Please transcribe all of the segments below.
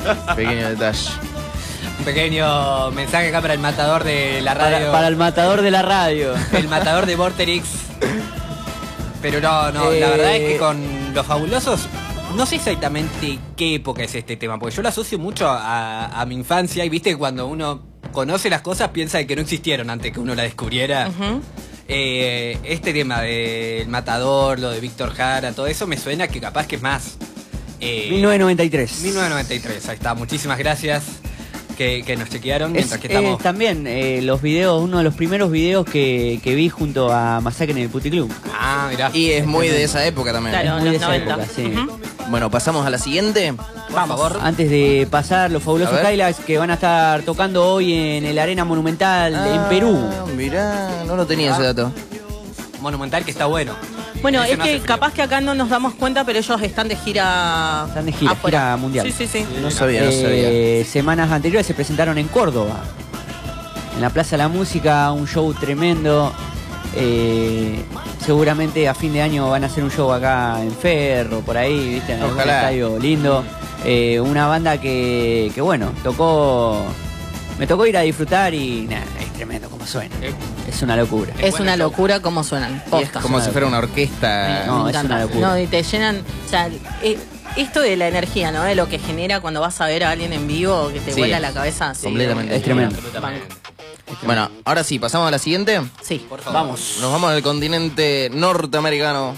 Pequeño detalle. Un pequeño mensaje acá para el matador de la radio. Para el matador de la radio. El matador de Vorterix. Pero no, la verdad es que con Los Fabulosos no sé exactamente qué época es este tema, porque yo lo asocio mucho a mi infancia y viste que cuando uno conoce las cosas piensa que no existieron antes que uno la descubriera. Este tema del matador, lo de Víctor Jara, todo eso me suena que capaz que es más. 1993. 1993, ahí está, muchísimas gracias. Que nos chequearon mientras que estamos. También los videos, uno de los primeros videos que vi junto a Masacre en el Puticlub. Ah, mirá. Y es muy de esa época también. Claro, Muy de los esa 90. época, sí. Bueno, pasamos a la siguiente. Por favor. Antes de pasar, los A fabulosos ver. Cadillacs que van a estar tocando hoy en el Arena Monumental en Perú. Mirá, no lo tenía ese dato. Monumental que está bueno. Bueno, Ese es no hace que frío. capaz que acá no nos damos cuenta, pero ellos están de gira. Están de gira, afuera. gira mundial. Sí. No sabía, no sabía. Semanas anteriores se presentaron en Córdoba, en la Plaza de la Música, un show tremendo. Seguramente a fin de año van a hacer un show acá en Ferro, por ahí, ¿viste? En algún Ojalá. estadio lindo. Una banda que bueno, me tocó ir a disfrutar y nada, es tremendo como suena. Es una locura. Es bueno una el show. locura como suenan. Y es Posta. como si fuera una orquesta. No, Me es encanta. una locura. No, y te llenan. O sea, esto de la energía, ¿no? De lo que genera cuando vas a ver a alguien en vivo que te Sí. vuela la cabeza. Sí, Completamente. Es tremendo. Absolutamente. Bueno, ahora sí, pasamos a la siguiente. Sí. Por favor. Vamos. Nos vamos al continente norteamericano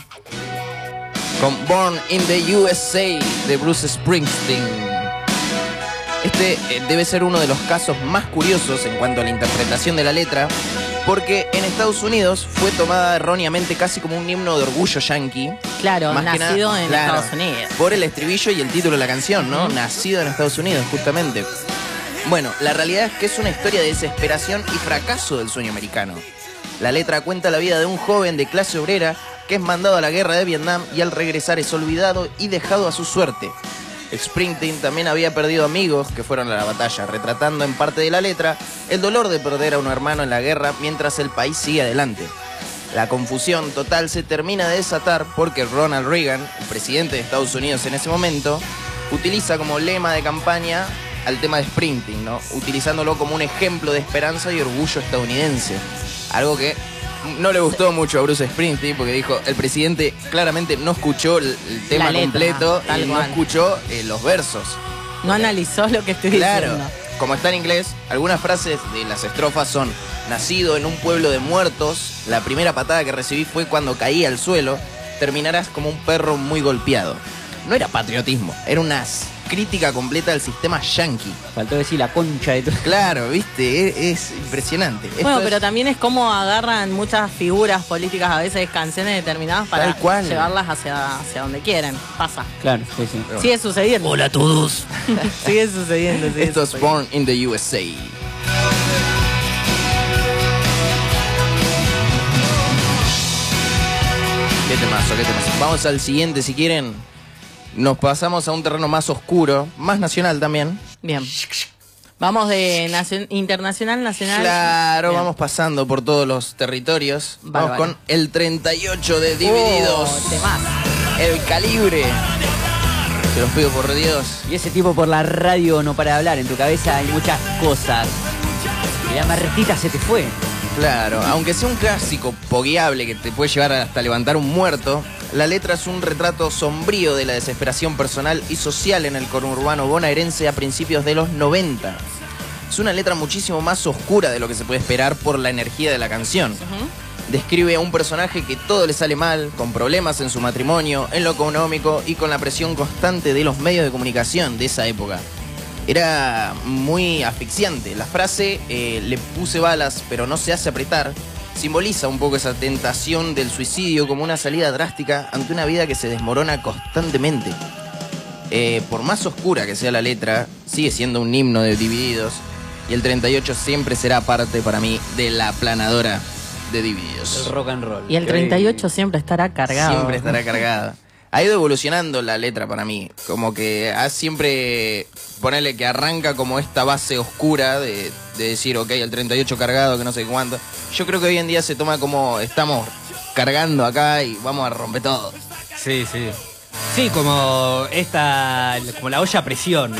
con Born in the USA de Bruce Springsteen. Este debe ser uno de los casos más curiosos en cuanto a la interpretación de la letra, porque en Estados Unidos fue tomada erróneamente casi como un himno de orgullo yanqui. Claro, Más que nacido nada, en claro, Estados Unidos. por el estribillo y el título de la canción, ¿no? Nacido en Estados Unidos, justamente. Bueno, la realidad es que es una historia de desesperación y fracaso del sueño americano. La letra cuenta la vida de un joven de clase obrera que es mandado a la guerra de Vietnam y al regresar es olvidado y dejado a su suerte. Springsteen también había perdido amigos que fueron a la batalla, retratando en parte de la letra el dolor de perder a un hermano en la guerra mientras el país sigue adelante. La confusión total se termina de desatar porque Ronald Reagan, el presidente de Estados Unidos en ese momento, utiliza como lema de campaña al tema de Springsteen, ¿no? Utilizándolo como un ejemplo de esperanza y orgullo estadounidense. Algo que no le gustó mucho a Bruce Springsteen porque dijo, el presidente claramente no escuchó el tema La letra, completo tal y no cual. escuchó los versos. No analizó lo que estoy Claro, diciendo. como está en inglés, algunas frases de las estrofas son: nacido en un pueblo de muertos, la primera patada que recibí fue cuando caí al suelo, terminarás como un perro muy golpeado. No era patriotismo, era una crítica completa del sistema yanqui. Faltó decir la concha de todo. Claro, viste, es impresionante. Esto Bueno, es- pero también es como agarran muchas figuras políticas, a veces canciones determinadas para Tal cual. llevarlas hacia donde quieren. Pasa. Claro, sí, sí. Sigue sucediendo. Hola a todos. Sigue sucediendo. sigue Esto es sucediendo. Born in the USA. Qué temazo, qué temazo. Vamos al siguiente si quieren. Nos pasamos a un terreno más oscuro, más nacional también. Bien. Vamos de internacional, nacional. Claro, Bien. vamos pasando por todos los territorios. Vamos Bárbaro. con el 38 de Divididos. Oh, temazo. El calibre. Te los pido por Dios. Y ese tipo por la radio no para de hablar, en tu cabeza hay muchas cosas. Y la martita se te fue. Claro, aunque sea un clásico pogueable que te puede llevar hasta levantar un muerto, la letra es un retrato sombrío de la desesperación personal y social en el conurbano bonaerense a principios de los 90. Es una letra muchísimo más oscura de lo que se puede esperar por la energía de la canción. Describe a un personaje que todo le sale mal, con problemas en su matrimonio, en lo económico y con la presión constante de los medios de comunicación de esa época. Era muy asfixiante. La frase, le puse balas pero no se hace apretar, simboliza un poco esa tentación del suicidio como una salida drástica ante una vida que se desmorona constantemente. Por más oscura que sea la letra, sigue siendo un himno de Divididos y el 38 siempre será parte para mí de la aplanadora de Divididos. El rock and roll. Y el 38 siempre estará cargado. Siempre estará cargada. Ha ido evolucionando la letra para mí. Como que ha siempre... Ponerle que arranca como esta base oscura de decir, ok, el 38 cargado, que no sé cuánto. Yo creo que hoy en día se toma como estamos cargando acá y vamos a romper todo. Sí, sí. Sí, como la olla a presión.